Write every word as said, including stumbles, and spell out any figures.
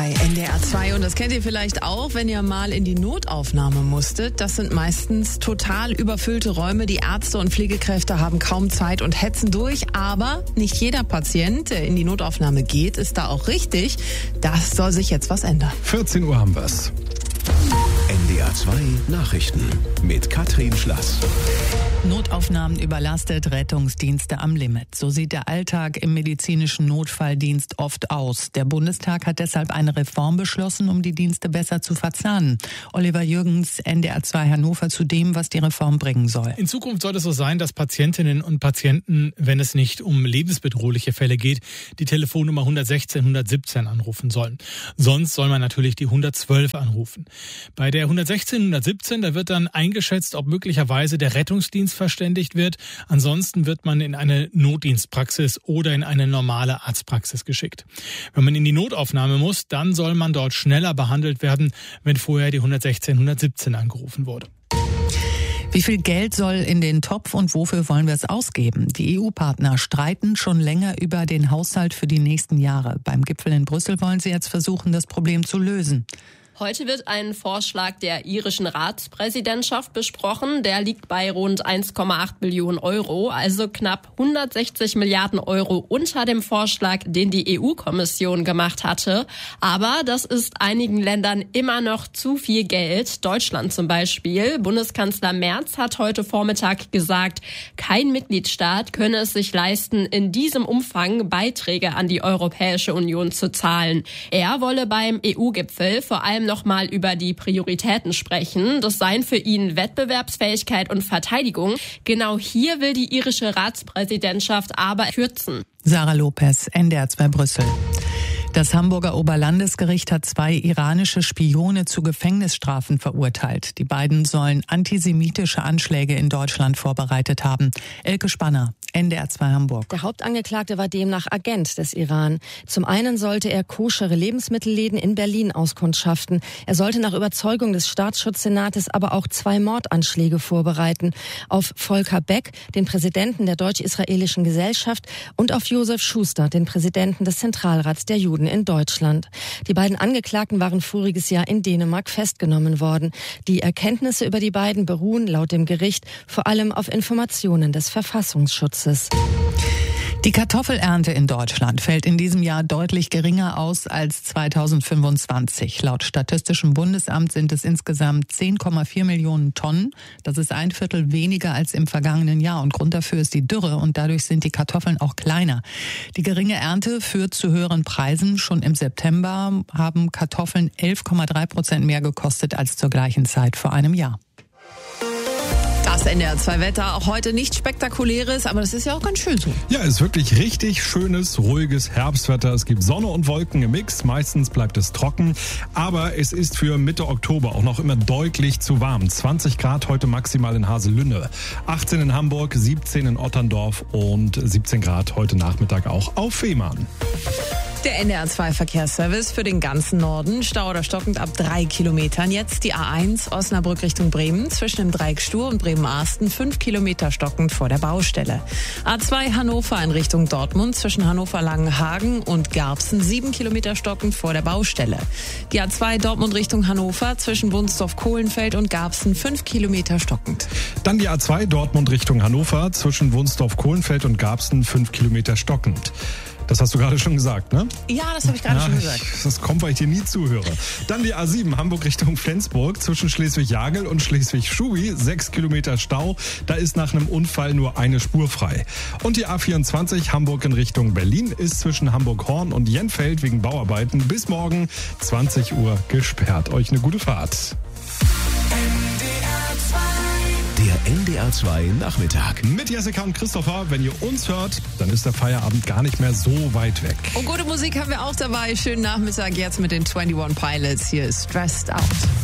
bei N D R zwei und das kennt ihr vielleicht auch, wenn ihr mal in die Notaufnahme musstet. Das sind meistens total überfüllte Räume. Die Ärzte und Pflegekräfte haben kaum Zeit und hetzen durch. Aber nicht jeder Patient, der in die Notaufnahme geht, ist da auch richtig. Das soll sich jetzt was ändern. vierzehn Uhr haben wir's. N D R zwei Nachrichten mit Katrin Schlass. Notaufnahmen überlastet, Rettungsdienste am Limit. So sieht der Alltag im medizinischen Notfalldienst oft aus. Der Bundestag hat deshalb eine Reform beschlossen, um die Dienste besser zu verzahnen. Oliver Jürgens, N D R zwei Hannover, zu dem, was die Reform bringen soll. In Zukunft soll es so sein, dass Patientinnen und Patienten, wenn es nicht um lebensbedrohliche Fälle geht, die Telefonnummer hundertsechzehn hundertsiebzehn anrufen sollen. Sonst soll man natürlich die hundertzwölf anrufen. Bei der hundertsechzehn hundertsiebzehn, da wird dann eingeschätzt, ob möglicherweise der Rettungsdienst verständigt wird. Ansonsten wird man in eine Notdienstpraxis oder in eine normale Arztpraxis geschickt. Wenn man in die Notaufnahme muss, dann soll man dort schneller behandelt werden, wenn vorher die hundertsechzehn hundertsiebzehn angerufen wurde. Wie viel Geld soll in den Topf und wofür wollen wir es ausgeben? Die E U-Partner streiten schon länger über den Haushalt für die nächsten Jahre. Beim Gipfel in Brüssel wollen sie jetzt versuchen, das Problem zu lösen. Heute wird ein Vorschlag der irischen Ratspräsidentschaft besprochen. Der liegt bei rund eins Komma acht Billionen Euro, also knapp hundertsechzig Milliarden Euro unter dem Vorschlag, den die E U-Kommission gemacht hatte. Aber das ist einigen Ländern immer noch zu viel Geld. Deutschland zum Beispiel. Bundeskanzler Merz hat heute Vormittag gesagt, kein Mitgliedstaat könne es sich leisten, in diesem Umfang Beiträge an die Europäische Union zu zahlen. Er wolle beim E U-Gipfel vor allem noch mal über die Prioritäten sprechen. Das seien für ihn Wettbewerbsfähigkeit und Verteidigung. Genau hier will die irische Ratspräsidentschaft aber kürzen. Sarah Lopez, N D R zwei Brüssel. Das Hamburger Oberlandesgericht hat zwei iranische Spione zu Gefängnisstrafen verurteilt. Die beiden sollen antisemitische Anschläge in Deutschland vorbereitet haben. Elke Spanner, N D R zwei Hamburg. Der Hauptangeklagte war demnach Agent des Iran. Zum einen sollte er koschere Lebensmittelläden in Berlin auskundschaften. Er sollte nach Überzeugung des Staatsschutzsenates aber auch zwei Mordanschläge vorbereiten. Auf Volker Beck, den Präsidenten der Deutsch-Israelischen Gesellschaft, und auf Josef Schuster, den Präsidenten des Zentralrats der Juden in Deutschland. Die beiden Angeklagten waren voriges Jahr in Dänemark festgenommen worden. Die Erkenntnisse über die beiden beruhen laut dem Gericht vor allem auf Informationen des Verfassungsschutzes. Die Kartoffelernte in Deutschland fällt in diesem Jahr deutlich geringer aus als zweitausendfünfundzwanzig. Laut Statistischem Bundesamt sind es insgesamt zehn Komma vier Millionen Tonnen. Das ist ein Viertel weniger als im vergangenen Jahr. Und Grund dafür ist die Dürre und dadurch sind die Kartoffeln auch kleiner. Die geringe Ernte führt zu höheren Preisen. Schon im September haben Kartoffeln elf Komma drei Prozent mehr gekostet als zur gleichen Zeit vor einem Jahr. Das N D R zwei Wetter, auch heute nichts Spektakuläres, aber das ist ja auch ganz schön so. Ja, ist wirklich richtig schönes, ruhiges Herbstwetter. Es gibt Sonne und Wolken im Mix. Meistens bleibt es trocken. Aber es ist für Mitte Oktober auch noch immer deutlich zu warm. zwanzig Grad heute maximal in Haselünne. achtzehn in Hamburg, siebzehn in Otterndorf und siebzehn Grad heute Nachmittag auch auf Fehmarn. Der N D R zwei Verkehrsservice für den ganzen Norden. Stau oder stockend ab drei Kilometern. Jetzt die A eins Osnabrück Richtung Bremen. Zwischen dem Dreieck Stur und Bremen-Arsten fünf Kilometer stockend vor der Baustelle. A zwei Hannover in Richtung Dortmund. Zwischen Hannover-Langenhagen und Garbsen sieben Kilometer stockend vor der Baustelle. Die A zwei Dortmund Richtung Hannover. Zwischen Wunsdorf-Kohlenfeld und Garbsen fünf Kilometer stockend. Dann die A zwei Dortmund Richtung Hannover. Zwischen Wunsdorf-Kohlenfeld und Garbsen fünf Kilometer stockend. Das hast du gerade schon gesagt, ne? Ja, das habe ich gerade ja, schon gesagt. Ich, das kommt, weil ich dir nie zuhöre. Dann die A sieben Hamburg Richtung Flensburg. Zwischen Schleswig-Jagel und Schleswig-Schubi sechs Kilometer Stau. Da ist nach einem Unfall nur eine Spur frei. Und die A vierundzwanzig Hamburg in Richtung Berlin ist zwischen Hamburg-Horn und Jenfeld wegen Bauarbeiten bis morgen zwanzig Uhr gesperrt. Euch eine gute Fahrt. Der N D R zwei Nachmittag. Mit Jessica und Christopher. Wenn ihr uns hört, dann ist der Feierabend gar nicht mehr so weit weg. Und gute Musik haben wir auch dabei. Schönen Nachmittag jetzt mit den einundzwanzig Pilots. Hier ist Stressed Out.